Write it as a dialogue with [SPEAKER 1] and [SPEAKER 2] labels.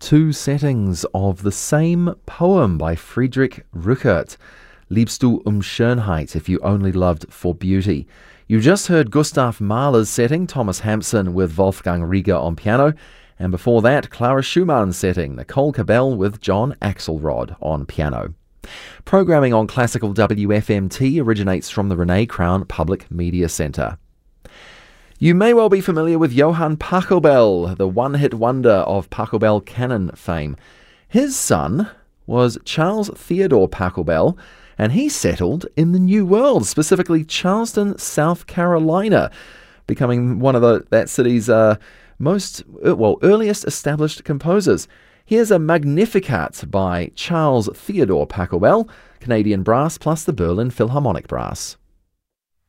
[SPEAKER 1] two settings of the same poem by Friedrich Rückert. Liebst du Schönheit, if you only loved for beauty. You just heard Gustav Mahler's setting, Thomas Hampson with Wolfgang Rieger on piano, and before that, Clara Schumann's setting, Nicole Cabell with John Axelrod on piano. Programming on Classical WFMT originates from the Renee Crown Public Media Centre. You may well be familiar with Johann Pachelbel, the one-hit wonder of Pachelbel canon fame. His son was Charles Theodore Pachelbel, and he settled in the New World, specifically Charleston, South Carolina, becoming one of that city's earliest established composers. Here's a Magnificat by Charles Theodore Pachelbel, Canadian Brass plus the Berlin Philharmonic Brass.